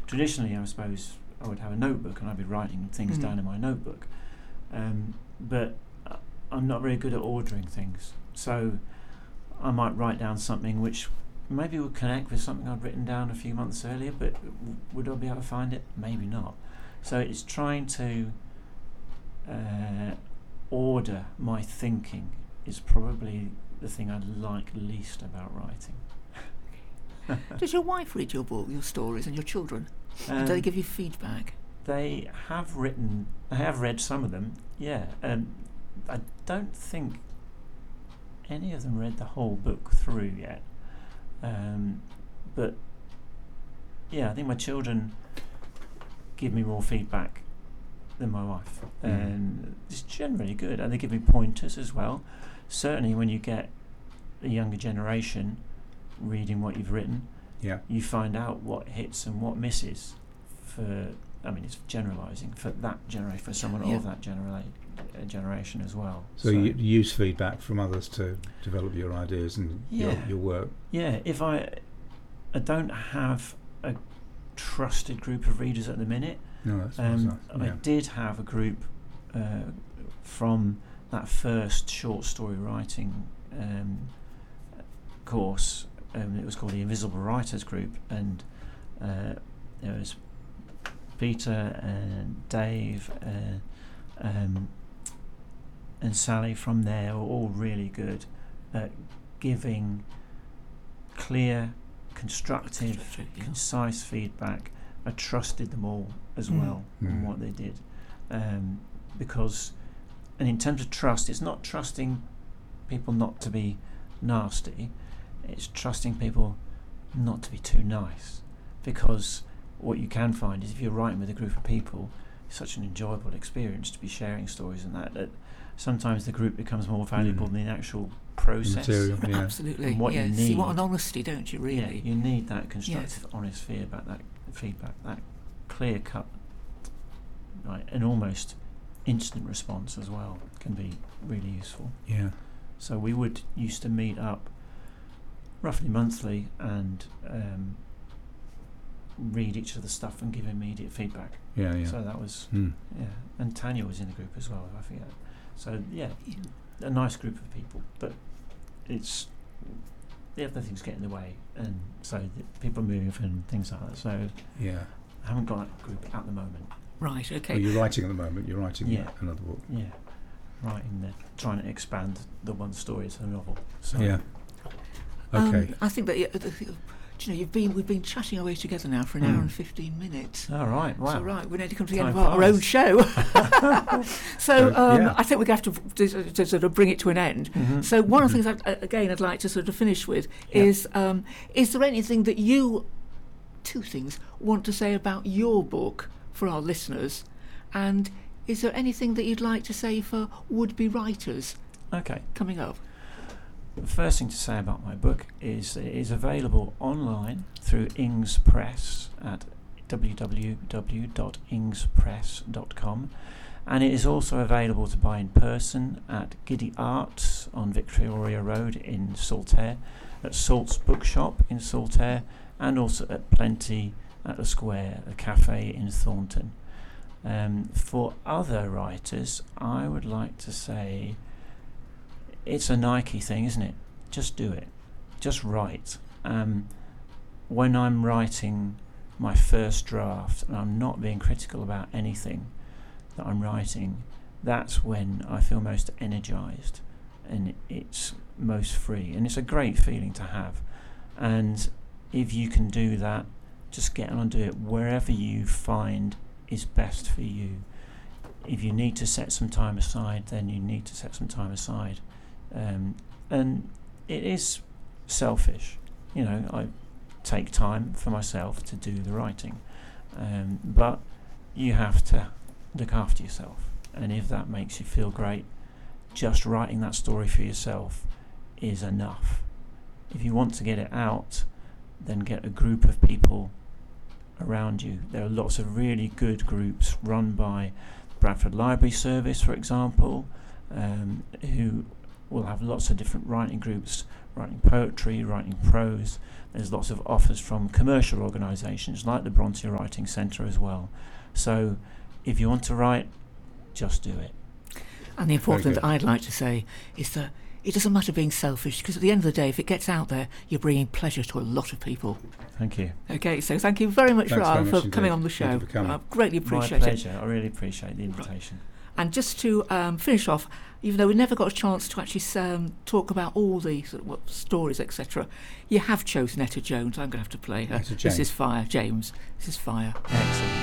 traditionally, I suppose, I would have a notebook and I'd be writing things down in my notebook. But I'm not very good at ordering things. So I might write down something which maybe would connect with something I'd written down a few months earlier, but would I be able to find it? Maybe not. So it's trying to order my thinking is probably the thing I like least about writing. Does your wife read your book, your stories, and your children? Do they give you feedback? They have read some of them, yeah. I don't think any of them read the whole book through yet. But yeah, I think my children give me more feedback than my wife. And it's generally good. And they give me pointers as well. Certainly when you get the younger generation reading what you've written, you find out what hits and what misses it's generalising for that generation, for someone of that generation as well. So you use feedback from others to develop your ideas and your work. Yeah, if I don't have a trusted group of readers at the minute. No, that's nice. I did have a group from that first short story writing course. It was called the Invisible Writers Group, and there was Peter and Dave and Sally from there, were all really good at giving clear, constructive, concise feedback. I trusted them all as well on what they did, because, and in terms of trust, it's not trusting people not to be nasty, it's trusting people not to be too nice, because what you can find is if you're writing with a group of people, it's such an enjoyable experience to be sharing stories and that sometimes the group becomes more valuable than the actual process. Material, Absolutely. And what you need, you want an honesty, don't you, really? Yeah, you need that constructive, honest feedback, that clear cut, right, and almost instant response as well can be really useful. Yeah. So we would used to meet up roughly monthly and read each other's stuff and give immediate feedback. Yeah. So that was and Tanya was in the group as well, if I forget. So a nice group of people, but it's the other things get in the way, and so people move and things like that. So I haven't got that group at the moment. Right. Okay. Well, you're writing at the moment. You're writing another book. Yeah. Trying to expand the one story to a novel. So. Yeah. Okay. I think that we've been chatting away together now for an hour and 15 minutes. All right, wow. So we're nearly come to the end of our own show. So I think we're going to have to sort of bring it to an end. Mm-hmm. So one of the things I'd like to sort of finish with is there anything that you, two things, want to say about your book for our listeners, and is there anything that you'd like to say for would-be writers coming up? The first thing to say about my book is that it is available online through Ings Press at www.ingspress.com, and it is also available to buy in person at Giddy Arts on Victoria Road in Saltaire, at Salt's Bookshop in Saltaire, and also at Plenty at the Square, a cafe in Thornton. For other writers, I would like to say it's a Nike thing, isn't it? Just do it. Just write. When I'm writing my first draft, and I'm not being critical about anything that I'm writing, that's when I feel most energized and it's most free. And it's a great feeling to have. And if you can do that, just get on and do it wherever you find is best for you. If you need to set some time aside, then you need to set some time aside. And it is selfish, I take time for myself to do the writing, but you have to look after yourself, and if that makes you feel great, just writing that story for yourself is enough. If you want to get it out, then get a group of people around you. There are lots of really good groups run by Bradford Library Service, for example, who we'll have lots of different writing groups, writing poetry, writing prose. There's lots of offers from commercial organisations like the Bronte Writing Centre as well. So if you want to write, just do it. And the important thing that I'd like to say is that it doesn't matter being selfish, because at the end of the day, if it gets out there, you're bringing pleasure to a lot of people. Thank you. Okay, so thank you very much, Raoul, for coming on the show. I greatly appreciate it. My pleasure. I really appreciate the invitation. Right. And just to finish off, even though we never got a chance to actually talk about all the stories, etc., you have chosen Etta Jones. I'm going to have to play her. This is Fire, James. This is Fire. Excellent.